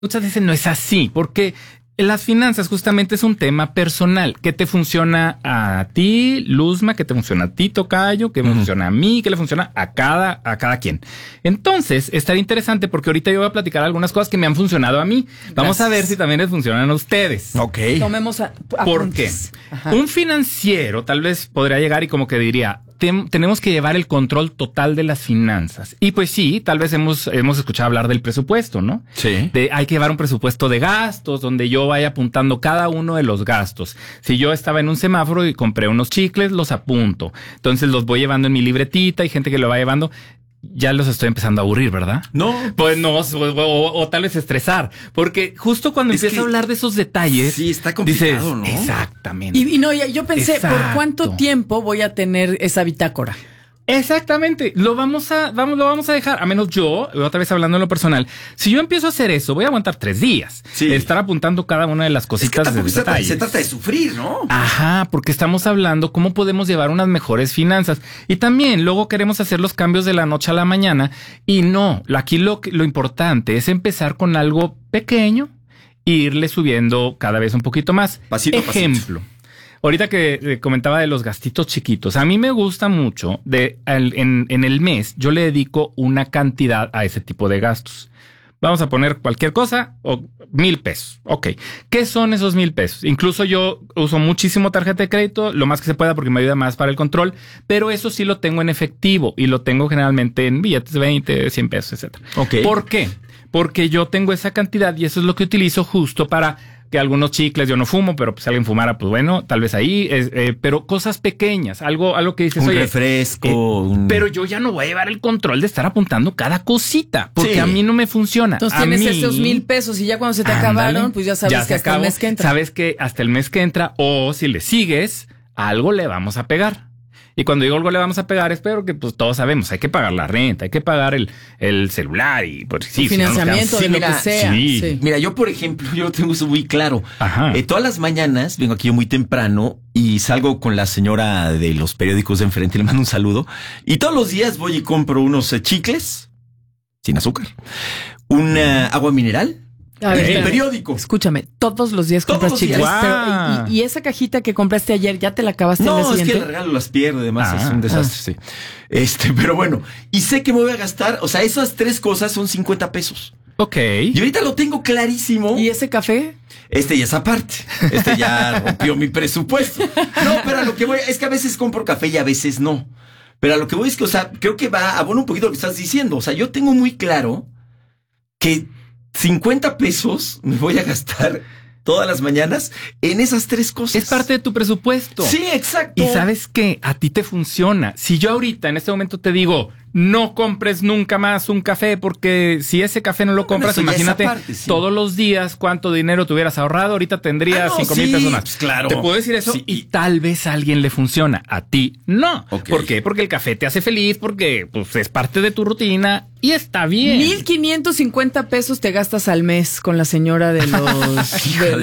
Muchas veces no es así, porque las finanzas justamente es un tema personal. ¿Qué te funciona a ti, Luzma? ¿Qué te funciona a ti, Tocayo? ¿Qué me funciona a mí? ¿Qué le funciona a cada quien? Entonces, estaría interesante porque ahorita yo voy a platicar algunas cosas que me han funcionado a mí. Vamos a ver si también les funcionan a ustedes. Ok. Tomemos ¿Por qué? Ajá. Un financiero tal vez podría llegar y como que diría... tenemos que llevar el control total de las finanzas. Y pues sí, tal vez hemos escuchado hablar del presupuesto, ¿no? Sí. Hay que llevar un presupuesto de gastos donde yo vaya apuntando cada uno de los gastos. Si yo estaba en un semáforo y compré unos chicles, los apunto. Entonces los voy llevando en mi libretita. Hay gente que lo va llevando. Ya los estoy empezando a aburrir, ¿verdad? No. Pues no, o tal vez estresar. Porque justo cuando empiezo a hablar de esos detalles... Sí, está complicado, dices, ¿no? Exactamente. Y no, yo pensé, Exacto. ¿por cuánto tiempo voy a tener esa bitácora? Exactamente, lo vamos a dejar, a menos yo, otra vez hablando en lo personal, si yo empiezo a hacer eso, voy a aguantar 3 días. Sí. Estar apuntando cada una de las cositas de detalles. Se trata de sufrir, ¿no? Ajá, porque estamos hablando cómo podemos llevar unas mejores finanzas. Y también luego queremos hacer los cambios de la noche a la mañana. Y no, aquí lo importante es empezar con algo pequeño e irle subiendo cada vez un poquito más. Pasito a Ejemplo. Ahorita que comentaba de los gastitos chiquitos, a mí me gusta mucho en el mes, yo le dedico una cantidad a ese tipo de gastos. Vamos a poner cualquier cosa, o 1,000 pesos. Ok. ¿Qué son esos 1,000 pesos? Incluso yo uso muchísimo tarjeta de crédito, lo más que se pueda porque me ayuda más para el control, pero eso sí lo tengo en efectivo y lo tengo generalmente en billetes de 20, 100 pesos, etc. Ok. ¿Por qué? Porque yo tengo esa cantidad y eso es lo que utilizo justo para que algunos chicles, yo no fumo, pero pues si alguien fumara, pues bueno, tal vez ahí, pero cosas pequeñas, algo que dices, un oye, refresco. pero yo ya no voy a llevar el control de estar apuntando cada cosita, porque sí. a mí no me funciona. Entonces a tienes mí, esos 1,000 pesos y ya cuando se te acabaron, pues ya sabes que hasta el mes que entra. Sabes que hasta el mes que entra, o si le sigues, algo le vamos a pegar. Y cuando digo algo le vamos a pegar, espero que pues todos sabemos, hay que pagar la renta, hay que pagar el celular y pues sí, financiamiento si no de lo que sea. Sí. Mira, yo por ejemplo, yo lo tengo eso muy claro. Ajá. Todas las mañanas vengo aquí muy temprano y salgo con la señora de los periódicos de enfrente, le mando un saludo. Y todos los días voy y compro unos chicles sin azúcar, una agua mineral. A ver, el periódico. Escúchame, todos los días compras chicles. Wow. Y esa cajita que compraste ayer, ¿ya te la acabaste el mes No, es siguiente? que el regalo las pierde, además es un desastre, sí. Pero bueno, y sé que me voy a gastar, o sea, esas 3 cosas son 50 pesos. Ok. Y ahorita lo tengo clarísimo. ¿Y ese café? Ya es aparte. Ya rompió mi presupuesto. No, pero a lo que voy, es que a veces compro café y a veces no. Pero a lo que voy es que, o sea, creo que abona un poquito lo que estás diciendo. O sea, yo tengo muy claro que 50 pesos me voy a gastar todas las mañanas en esas 3 cosas. Es parte de tu presupuesto. Sí, exacto. Y sabes que a ti te funciona. Si yo ahorita en este momento te digo, no compres nunca más un café, porque si ese café no lo compras, imagínate todos los días cuánto dinero te hubieras ahorrado. Ahorita tendrías 5,000 pesos más. Pues claro. Te puedo decir eso y tal vez a alguien le funciona. A ti no. Okay. ¿Por qué? Porque el café te hace feliz, porque pues, es parte de tu rutina y está bien. 1,550 pesos te gastas al mes con la señora de los...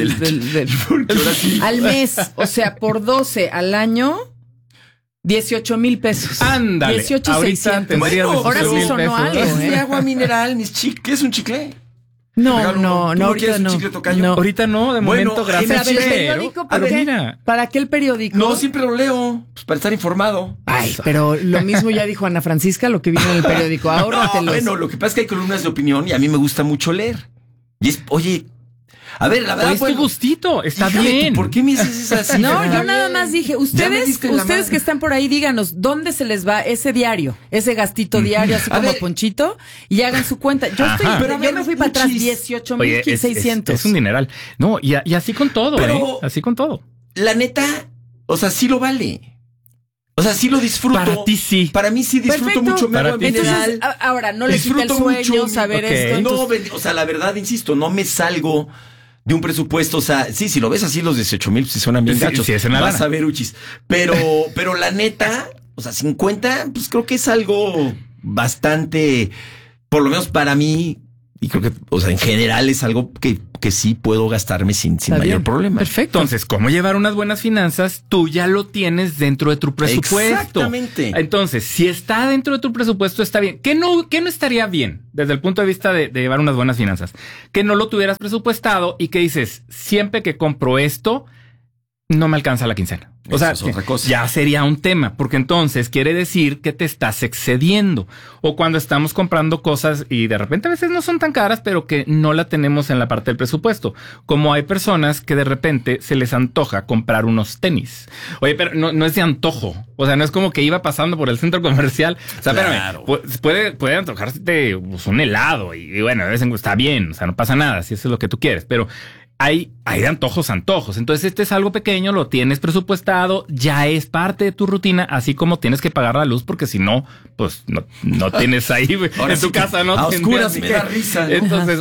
al mes, o sea, por 12 al año... 18,000 pesos. Ándale. 18,600. Bueno, ahora sí sonó algo, Es de agua mineral, mis chicles. ¿Qué es un chicle? No, ahorita no. Chicle, Tocayo? No. Ahorita no, de momento, gracias. ¿El periódico? ¿Para qué el periódico? No, siempre lo leo, pues para estar informado. Ay, pero lo mismo ya dijo Ana Francisca, lo que vino en el periódico. Ahórratelos. No, bueno, lo que pasa es que hay columnas de opinión y a mí me gusta mucho leer. Y oye... A ver, la verdad, es tu gustito, está bien. ¿Por qué me dices así? No, yo nada más dije, ustedes que están por ahí, díganos, ¿dónde se les va ese diario? Ese gastito diario, así como Ponchito, y hagan su cuenta. Yo me fui para atrás, 18,600. Es un dineral. No, y así con todo, así con todo. La neta, o sea, sí lo vale. O sea, sí lo disfruto. Para ti sí. Para mí sí disfruto mucho. Entonces, ahora, no le quita el sueño saber esto. No, o sea, la verdad, insisto, no me salgo de un presupuesto, o sea, sí, si lo ves así, los 18,000 si suenan bien gachos. Sí, es una vas a ver, uchis. Pero la neta, o sea, 50, pues creo que es algo bastante, por lo menos para mí, Y creo que, o sea, en general es algo que sí puedo gastarme sin mayor problema. Perfecto. Entonces, ¿cómo llevar unas buenas finanzas? Tú ya lo tienes dentro de tu presupuesto. Exactamente. Entonces, si está dentro de tu presupuesto, está bien. ¿Qué no estaría bien desde el punto de vista de llevar unas buenas finanzas? Que no lo tuvieras presupuestado y que dices, siempre que compro esto, no me alcanza la quincena. O sea, es otra cosa. Ya sería un tema, porque entonces quiere decir que te estás excediendo. O cuando estamos comprando cosas y de repente a veces no son tan caras, pero que no la tenemos en la parte del presupuesto. Como hay personas que de repente se les antoja comprar unos tenis. Oye, pero no es de antojo. O sea, no es como que iba pasando por el centro comercial. O sea, claro. Espérame, puede antojarse un helado y bueno, de vez en cuando está bien. O sea, no pasa nada si eso es lo que tú quieres, pero hay de antojos. Entonces, este es algo pequeño, lo tienes presupuestado, ya es parte de tu rutina, así como tienes que pagar la luz, porque si no, pues no tienes ahí en tu casa, ¿no? A oscuras me da risa, ¿no? Entonces,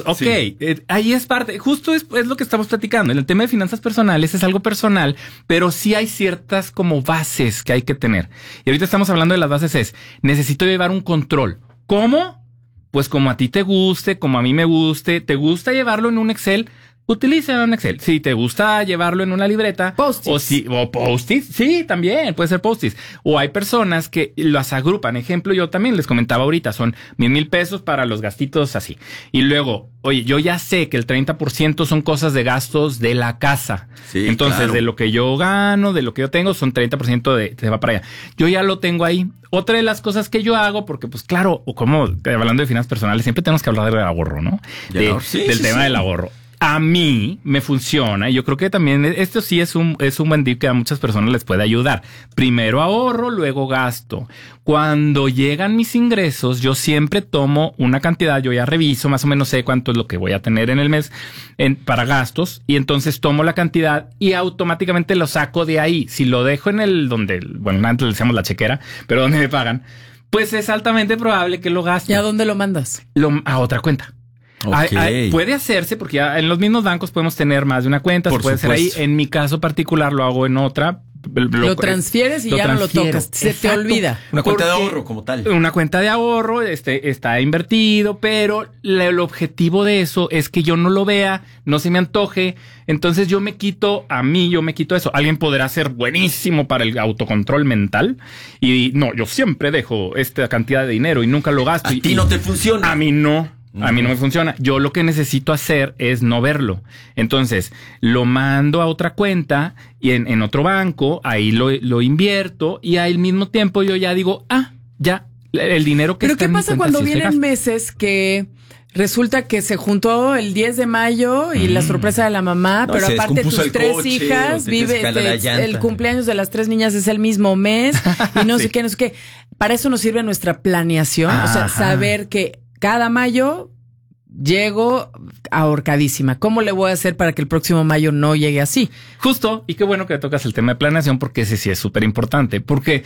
ahí es parte, justo es lo que estamos platicando. En el tema de finanzas personales es algo personal, pero sí hay ciertas como bases que hay que tener. Y ahorita estamos hablando de las bases necesito llevar un control. ¿Cómo? Pues como a ti te guste, como a mí me guste. ¿Te gusta llevarlo en un Excel? Utiliza un Excel. Si te gusta llevarlo en una libreta. Post-its. O post-its. Sí, también puede ser post-its. O hay personas que las agrupan. Ejemplo, yo también les comentaba ahorita, son 1,000 pesos para los gastitos así. Y luego, oye, yo ya sé que el 30% son cosas de gastos de la casa. Sí, entonces, claro. De lo que yo gano, de lo que yo tengo, son 30% se va para allá. Yo ya lo tengo ahí. Otra de las cosas que yo hago, porque pues claro, o como hablando de finanzas personales, siempre tenemos que hablar del ahorro, ¿no? Del tema del ahorro. A mí me funciona y yo creo que también esto sí es un buen tip que a muchas personas les puede ayudar. Primero ahorro, luego gasto. Cuando llegan mis ingresos, yo siempre tomo una cantidad, yo ya reviso, más o menos sé cuánto es lo que voy a tener en el mes para gastos y entonces tomo la cantidad y automáticamente lo saco de ahí. Si lo dejo en antes le decíamos la chequera, pero donde me pagan, pues es altamente probable que lo gaste. ¿Y a dónde lo mandas? A otra cuenta. Okay. Puede hacerse porque ya en los mismos bancos podemos tener más de una cuenta. Se puede hacer ahí. En mi caso particular lo hago en otra. Lo transfieres y ya no lo tocas. Se te olvida. Una cuenta de ahorro como tal. Una cuenta de ahorro, está invertido, pero el objetivo de eso es que yo no lo vea, no se me antoje. Entonces yo me quito eso. Alguien podrá ser buenísimo para el autocontrol mental y no, yo siempre dejo esta cantidad de dinero y nunca lo gasto. A ti no te funciona. A mí no. A mí no me funciona. Yo lo que necesito hacer es no verlo. Entonces, lo mando a otra cuenta y en otro banco, ahí lo invierto y al mismo tiempo yo ya digo, ya, el dinero que está en mi cuenta. Pero ¿qué pasa cuando vienen meses que resulta que se juntó el 10 de mayo y la sorpresa de la mamá, pero aparte tus 3 hijas, el cumpleaños de las 3 niñas es el mismo mes y no sé qué. Para eso nos sirve nuestra planeación, o sea, saber que cada mayo llego ahorcadísima. ¿Cómo le voy a hacer para que el próximo mayo no llegue así? Justo, y qué bueno que tocas el tema de planeación porque ese sí es súper importante. Porque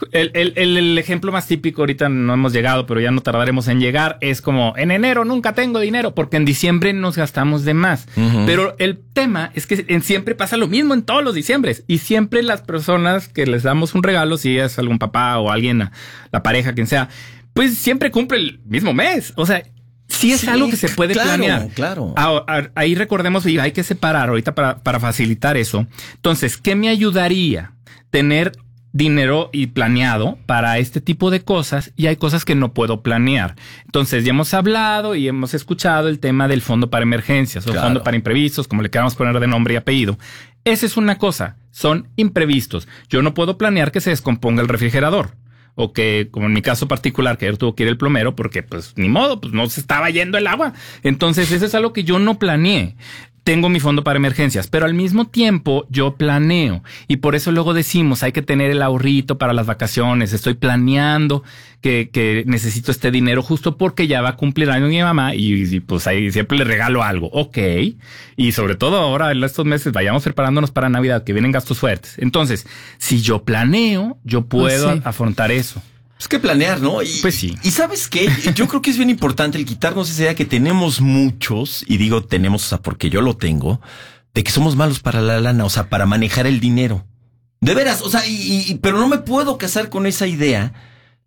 el ejemplo más típico, ahorita no hemos llegado, pero ya no tardaremos en llegar, es como en enero nunca tengo dinero porque en diciembre nos gastamos de más. Uh-huh. Pero el tema es que siempre pasa lo mismo en todos los diciembres y siempre las personas que les damos un regalo, si es algún papá o alguien, la pareja, quien sea, pues siempre cumple el mismo mes. O sea, sí es algo que se puede planear. Claro. Ahí recordemos, y hay que separar ahorita para facilitar eso. Entonces, ¿qué me ayudaría? Tener dinero y planeado para este tipo de cosas y hay cosas que no puedo planear. Entonces, ya hemos hablado y hemos escuchado el tema del fondo para emergencias o fondo para imprevistos, como le queramos poner de nombre y apellido. Esa es una cosa, son imprevistos. Yo no puedo planear que se descomponga el refrigerador. O que, como en mi caso particular, que ayer tuvo que ir el plomero porque, pues, ni modo, pues no se estaba yendo el agua. Entonces, eso es algo que yo no planeé. Tengo mi fondo para emergencias, pero al mismo tiempo yo planeo. Y por eso luego decimos, hay que tener el ahorrito para las vacaciones. Estoy planeando que necesito este dinero justo porque ya va a cumplir año mi mamá y pues ahí siempre le regalo algo. Ok. Y sobre todo ahora en estos meses vayamos preparándonos para Navidad, que vienen gastos fuertes. Entonces, si yo planeo, yo puedo afrontar eso. Es que planear, ¿no? Pues sí. Y ¿sabes qué? Yo creo que es bien importante el quitarnos esa idea que tenemos muchos, y digo tenemos, o sea, porque yo lo tengo, de que somos malos para la lana, o sea, para manejar el dinero. De veras, o sea, pero no me puedo casar con esa idea,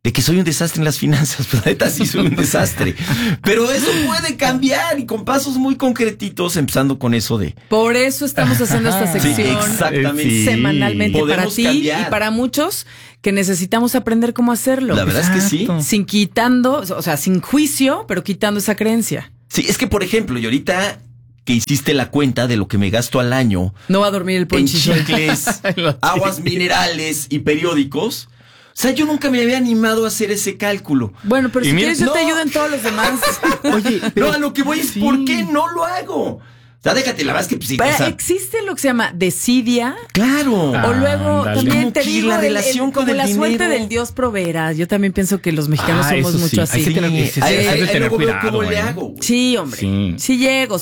de que soy un desastre en las finanzas, pero neta sí soy un desastre. Pero eso puede cambiar y con pasos muy concretitos, empezando con eso de... Por eso estamos haciendo esta sección semanalmente para ti cambiar. Y para muchos que necesitamos aprender cómo hacerlo. La verdad es que sí. Sin sin juicio, pero quitando esa creencia. Sí, es que por ejemplo, y ahorita que hiciste la cuenta de lo que me gasto al año... No va a dormir el ponchillo. En chicles, aguas minerales y periódicos... O sea, yo nunca me había animado a hacer ese cálculo. Bueno, pero si quieres yo te ayudo en todos los demás. Oye, pero a lo que voy es ¿por qué no lo hago? O sea, déjate, la verdad es que pues, sí, existe lo que se llama desidia. Claro. O luego también te digo la relación con el la dinero. Suerte del Dios proveerá. Yo también pienso que los mexicanos somos mucho así. Hay que tener cuidado. ¿Cómo le hago? Sí, hombre. Sí llego.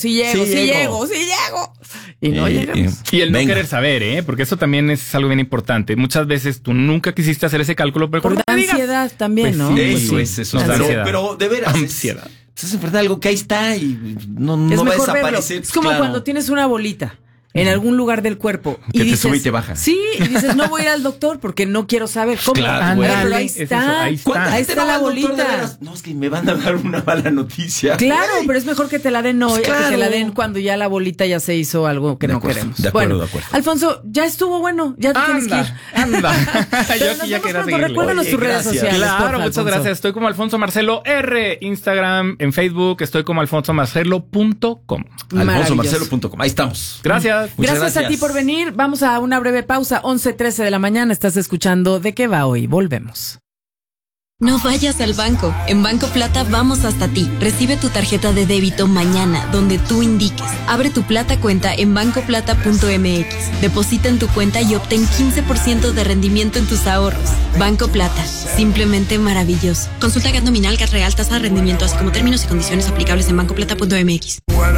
Y no llegamos. Y el no querer saber, porque eso también es algo bien importante. Muchas veces tú nunca quisiste hacer ese cálculo, pero por ansiedad también, ¿no? Eso es eso. Pero de veras. Ansiedad. Es verdad algo que ahí está y no va a desaparecer. Es como cuando tienes una bolita en algún lugar del cuerpo y que dices, te sube y te baja. Sí, y dices, no voy a ir al doctor porque no quiero saber cómo. Claro, pero ahí está. Ahí está la bolita. No, es que me van a dar una mala noticia. Claro, pero es mejor que te la den hoy, que te la den cuando ya la bolita ya se hizo algo que no queremos. De acuerdo, de acuerdo. Alfonso, ya estuvo bueno, ya te tienes que ir. Yo aquí ya quería seguir. Recuérdanos tus redes sociales. Claro, muchas gracias. Estoy como Alfonso Marcelo R, Instagram, en Facebook, estoy como alfonsomarcelo.com. alfonsomarcelo.com, ahí estamos. Gracias. Gracias a ti por venir. Vamos a una breve pausa. 11:13 de la mañana. Estás escuchando ¿De qué va hoy? Volvemos. No vayas al banco. En Banco Plata vamos hasta ti. Recibe tu tarjeta de débito mañana, donde tú indiques. Abre tu Plata cuenta en bancoplata.mx. Deposita en tu cuenta y obtén 15% de rendimiento en tus ahorros. Banco Plata. Simplemente maravilloso. Consulta GAT nominal, GAT real, tasa de rendimiento, así como términos y condiciones aplicables en bancoplata.mx.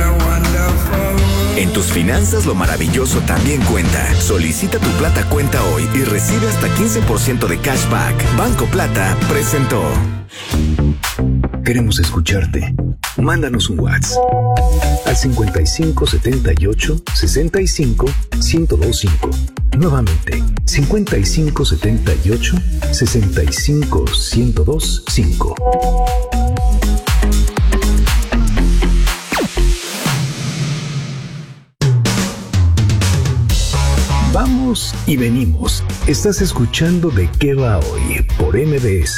En tus finanzas lo maravilloso también cuenta. Solicita tu Plata cuenta hoy y recibe hasta 15% de cashback. Banco Plata presentó. Queremos escucharte. Mándanos un WhatsApp al 55 78 65 1025. Nuevamente, 55 78 65 1025. Vamos y venimos. Estás escuchando ¿De qué va hoy? Por MBS.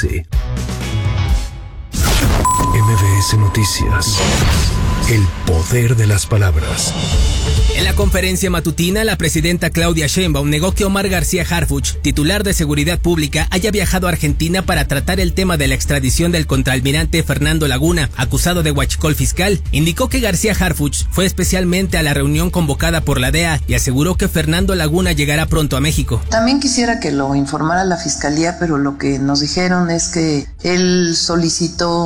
MBS Noticias. El poder de las palabras. En la conferencia matutina, la presidenta Claudia Sheinbaum negó que Omar García Harfuch, titular de Seguridad Pública, haya viajado a Argentina para tratar el tema de la extradición del contraalmirante Fernando Laguna, acusado de huachicol fiscal. Indicó que García Harfuch fue especialmente a la reunión convocada por la DEA y aseguró que Fernando Laguna llegará pronto a México. También quisiera que lo informara la Fiscalía, pero lo que nos dijeron es que él solicitó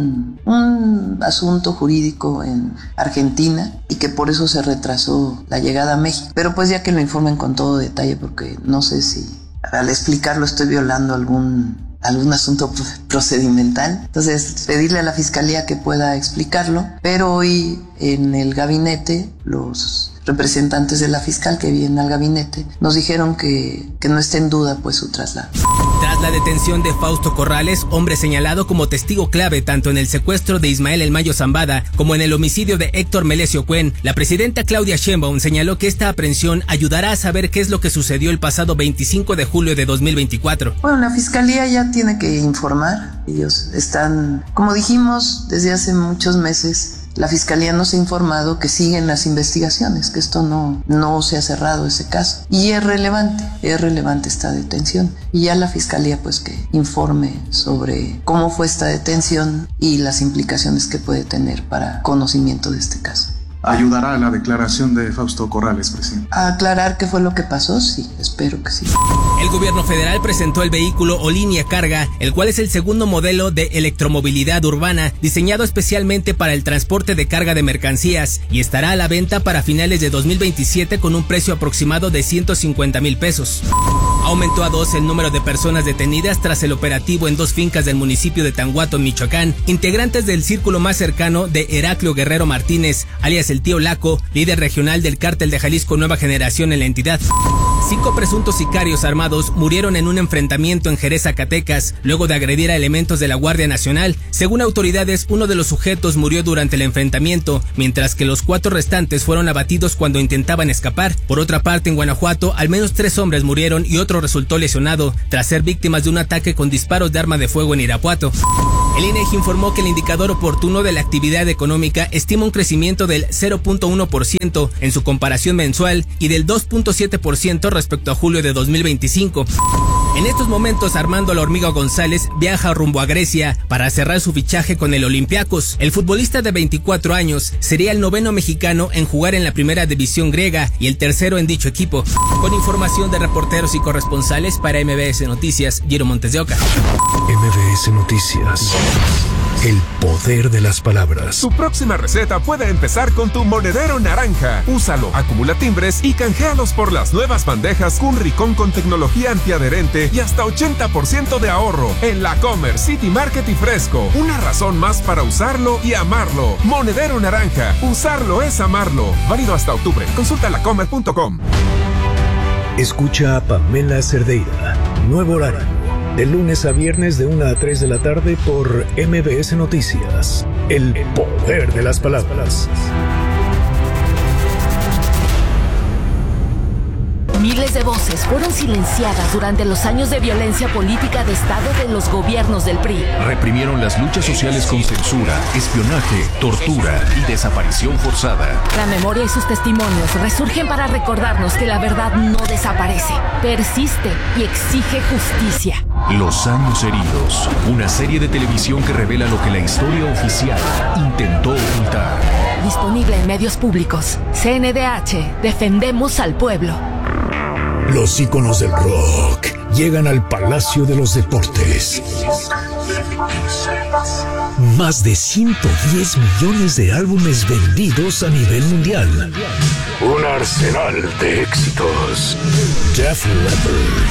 un asunto jurídico en Argentina y que por eso se retrasó la llegada a México, pero pues ya que lo informen con todo detalle, porque no sé si al explicarlo estoy violando algún asunto procedimental, entonces pedirle a la Fiscalía que pueda explicarlo, pero hoy en el gabinete los representantes de la fiscal que vienen al gabinete nos dijeron que no está en duda pues su traslado. Tras la detención de Fausto Corrales, hombre señalado como testigo clave tanto en el secuestro de Ismael El Mayo Zambada como en el homicidio de Héctor Melesio Cuen, la presidenta Claudia Sheinbaum señaló que esta aprehensión ayudará a saber qué es lo que sucedió el pasado 25 de julio de 2024. Bueno, la Fiscalía ya tiene que informar. Ellos están, como dijimos, desde hace muchos meses. La Fiscalía nos ha informado que siguen las investigaciones, que esto no se ha cerrado ese caso. Y es relevante esta detención. Y ya la Fiscalía pues que informe sobre cómo fue esta detención y las implicaciones que puede tener para conocimiento de este caso. ¿Ayudará a la declaración de Fausto Corrales, presidente? ¿A aclarar qué fue lo que pasó? Sí, espero que sí. El gobierno federal presentó el vehículo Olinia Carga, el cual es el segundo modelo de electromovilidad urbana diseñado especialmente para el transporte de carga de mercancías y estará a la venta para finales de 2027 con un precio aproximado de 150,000 pesos. Aumentó a 2 el número de personas detenidas tras el operativo en 2 fincas del municipio de Tanguato, Michoacán, integrantes del círculo más cercano de Heraclio Guerrero Martínez, alias el Tío Laco, líder regional del cártel de Jalisco Nueva Generación en la entidad. 5 presuntos sicarios armados murieron en un enfrentamiento en Jerez, Zacatecas, luego de agredir a elementos de la Guardia Nacional. Según autoridades, uno de los sujetos murió durante el enfrentamiento, mientras que los 4 restantes fueron abatidos cuando intentaban escapar. Por otra parte, en Guanajuato, al menos 3 hombres murieron y otro resultó lesionado tras ser víctimas de un ataque con disparos de arma de fuego en Irapuato. El INEGI informó que el indicador oportuno de la actividad económica estima un crecimiento del 0.1% en su comparación mensual y del 2.7% respecto a julio de 2025. En estos momentos, Armando La Hormiga González viaja rumbo a Grecia para cerrar su fichaje con el Olympiacos. El futbolista de 24 años sería el 9º mexicano en jugar en la primera división griega y el 3º en dicho equipo. Con información de reporteros y corresponsales para MBS Noticias, Giro Montes de Oca. MBS Noticias. El poder de las palabras. Tu próxima receta puede empezar con tu monedero naranja. Úsalo, acumula timbres y canjealos por las nuevas bandejas Cunricón con tecnología antiadherente y hasta 80% de ahorro en La Comer, City Market y Fresco. Una razón más para usarlo y amarlo. Monedero naranja. Usarlo es amarlo. Válido hasta octubre. Consulta lacomer.com. Escucha a Pamela Cerdeira. Nuevo horario. De lunes a viernes de 1 a 3 de la tarde por MBS Noticias. El poder de las palabras. Miles de voces fueron silenciadas durante los años de violencia política de Estado de los gobiernos del PRI. Reprimieron las luchas sociales con censura, espionaje, tortura y desaparición forzada. La memoria y sus testimonios resurgen para recordarnos que la verdad no desaparece, persiste y exige justicia. Los años heridos, una serie de televisión que revela lo que la historia oficial intentó ocultar. Disponible en medios públicos. CNDH, defendemos al pueblo. Los íconos del rock llegan al Palacio de los Deportes. Más de 110 millones de álbumes vendidos a nivel mundial. Un arsenal de éxitos. Def Leppard,